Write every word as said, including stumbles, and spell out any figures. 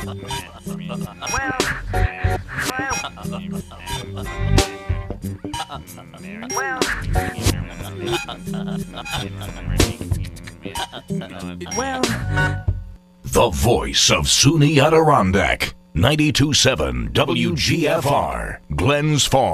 Well, The voice of SUNY Adirondack, ninety-two point seven W G F R, Glens Falls.